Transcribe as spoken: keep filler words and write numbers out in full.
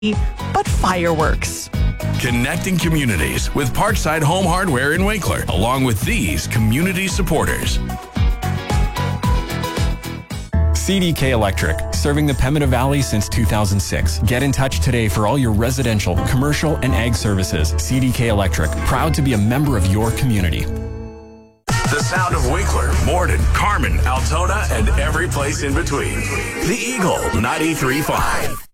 but fireworks. Connecting communities with Parkside Home Hardware in Winkler, along with these community supporters. C D K Electric, serving the Pemmican Valley since two thousand six. Get in touch today for all your residential, commercial, and ag services. C D K Electric, proud to be a member of your community. The sound of Winkler, Morden, Carmen, Altona, and every place in between. The Eagle ninety-three point five.